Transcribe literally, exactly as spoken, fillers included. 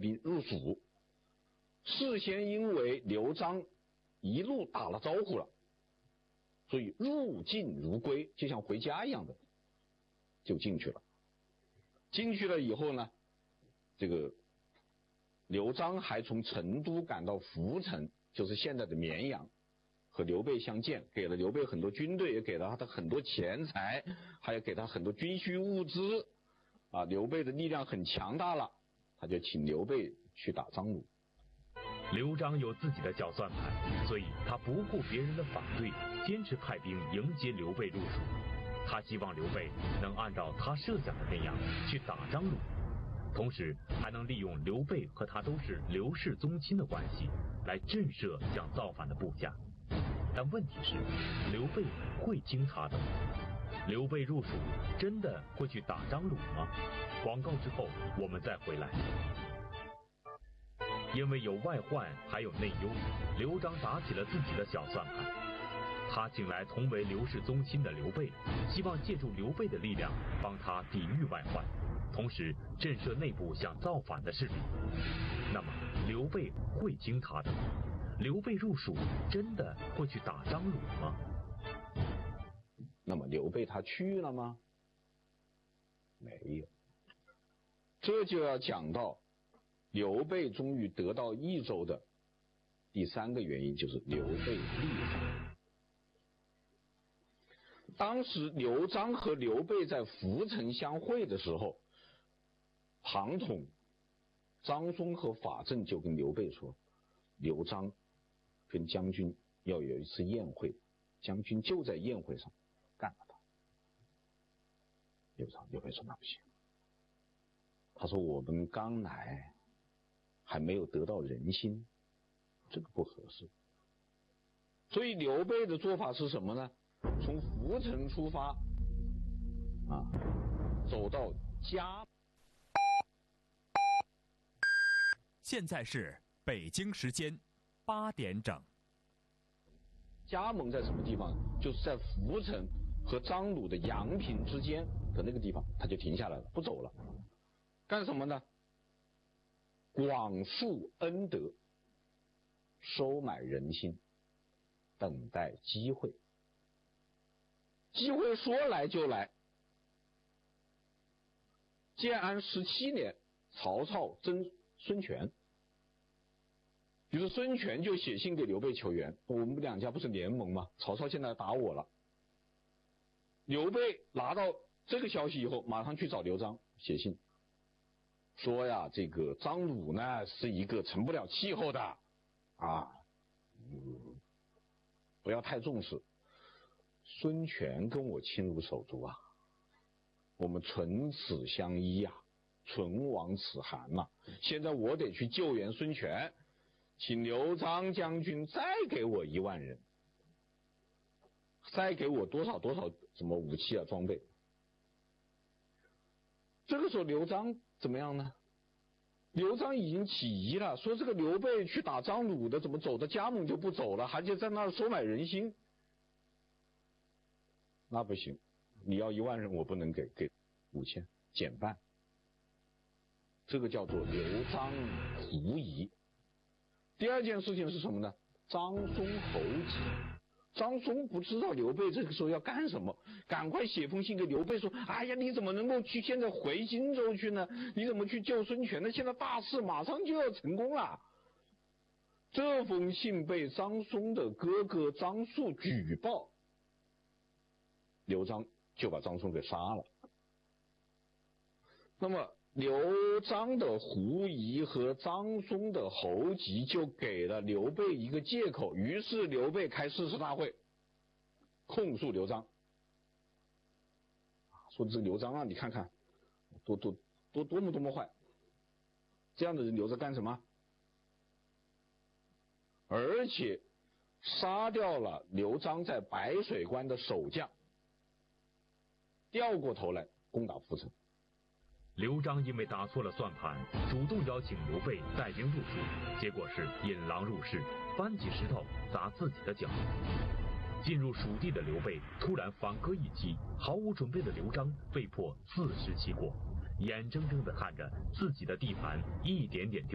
兵入蜀，事先因为刘璋一路打了招呼了，所以入境如归，就像回家一样的，就进去了。进去了以后呢，这个刘璋还从成都赶到涪城，就是现在的绵阳，和刘备相见，给了刘备很多军队，也给了他很多钱财，还有给他很多军需物资啊。刘备的力量很强大了，他就请刘备去打张鲁。 刘璋有自己的小算盘，所以他不顾别人的反对，坚持派兵迎接刘备入蜀。他希望刘备能按照他设想的那样去打张鲁，同时还能利用刘备和他都是刘氏宗亲的关系，来震慑想造反的部下。但问题是，刘备会听他的吗？刘备入蜀真的会去打张鲁吗？广告之后我们再回来。因为有外患还有内忧，刘璋打起了自己的小算盘。他请来同为刘氏宗亲的刘备，希望借助刘备的力量帮他抵御外患，同时震慑内部想造反的势力。那么刘备会听他的吗？刘备入蜀真的会去打张鲁吗？ 那么刘备他去了吗？没有。这就要讲到刘备终于得到益州的第三个原因，就是刘备立法。当时刘璋和刘备在涪城相会的时候，庞统、张松和法正就跟刘备说，刘璋跟将军要有一次宴会，将军就在宴会上干了他。刘璋刘备说那不行，他说我们刚来还没有得到人心，这个不合适。所以刘备的做法是什么呢？从涪城出发啊，走到嘉。 现在是北京时间八点整。 加盟在什么地方？就是在涪城和张鲁的阳平之间的那个地方，他就停下来了，不走了。干什么呢？广树恩德，收买人心，等待机会。机会说来就来。建安十七年，曹操征孙权，于是孙权就写信给刘备求援，我们两家不是联盟吗？曹操现在打我了。刘备拿到这个消息以后，马上去找刘璋写信，说呀，这个张鲁呢是一个成不了气候的啊，嗯，不要太重视。孙权跟我亲如手足啊，我们唇齿相依啊，唇亡齿寒呐、啊。现在我得去救援孙权，请刘璋将军再给我一万人，再给我多少多少什么武器啊装备。这个时候刘璋怎么样呢？刘璋已经起疑了，说这个刘备去打张鲁的，怎么走到加盟就不走了，还就在那儿收买人心。那不行，你要一万人，我不能给，给五千，减半。这个叫做刘璋狐疑。第二件事情是什么呢？张松猴急。张松不知道刘备这个时候要干什么，赶快写封信给刘备说，哎呀，你怎么能够去现在回荆州去呢？你怎么去救孙权呢？现在大事马上就要成功了。这封信被张松的哥哥张术举报，刘璋就把张松给杀了。那么刘璋的狐疑和张松的猴急就给了刘备一个借口，于是刘备开誓师大会控诉刘璋，说这个刘璋啊，你看看多多多多么多么坏，这样的人留着干什么？而且杀掉了刘璋在白水关的守将，掉过头来攻打涪城。 刘璋因为打错了算盘，主动邀请刘备带兵入蜀，结果是引狼入室，搬起石头砸自己的脚。进入蜀地的刘备突然反戈一击，毫无准备的刘璋被迫自食其果，眼睁睁地看着自己的地盘一点点丢